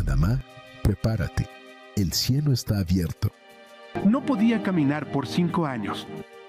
Panamá, prepárate. El cielo está abierto. No podía caminar por 5 años.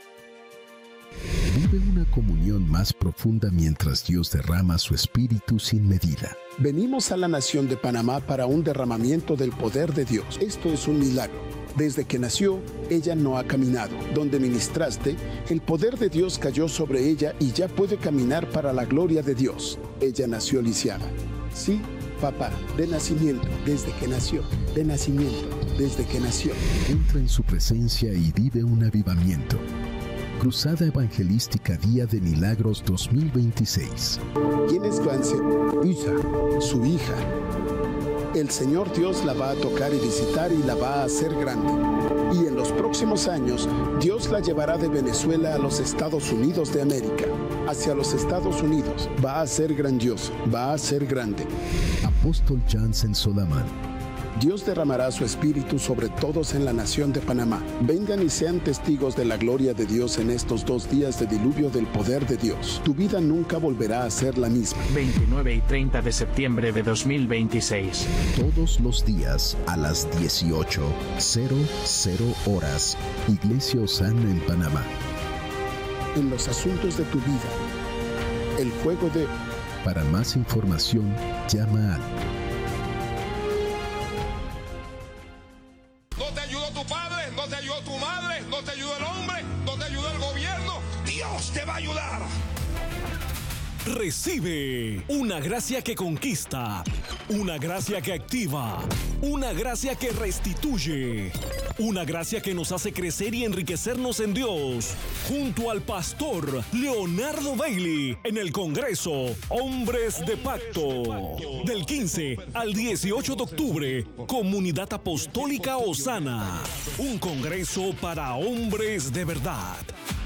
Vive una comunión más profunda mientras Dios derrama su espíritu sin medida. Venimos a la nación de Panamá para un derramamiento del poder de Dios. Esto es un milagro. Desde que nació, ella no ha caminado. Donde ministraste, el poder de Dios cayó sobre ella y ya puede caminar para la gloria de Dios. Ella nació lisiada. Sí, papá, de nacimiento, desde que nació. De nacimiento, desde que nació. Entra en su presencia y vive un avivamiento. Cruzada Evangelística Día de Milagros 2026. ¿Quién es Glancy? Isa, su hija. El Señor Dios la va a tocar y visitar y la va a hacer grande. Y en los próximos años, Dios la llevará de Venezuela a los Estados Unidos de América. Hacia los Estados Unidos. Va a ser grandioso, va a ser grande. Apóstol Jansen Solamán. Dios derramará su espíritu sobre todos en la nación de Panamá. Vengan y sean testigos de la gloria de Dios en estos 2 días de diluvio del poder de Dios. Tu vida nunca volverá a ser la misma. 29 y 30 de septiembre de 2026. Todos los días a las 18:00 horas. Iglesia Osana en Panamá. En los asuntos de tu vida. El fuego de... Para más información, llama al... No te ayudó tu padre, no te ayudó tu madre, no te ayudó el hombre, no te ayudó el gobierno. Dios te va a ayudar. Recibe una gracia que conquista, una gracia que activa, una gracia que restituye, una gracia que nos hace crecer y enriquecernos en Dios, junto al pastor Leonardo Bailey en el Congreso Hombres de Pacto. Del 15 al 18 de octubre, Comunidad Apostólica Osana, un congreso para hombres de verdad.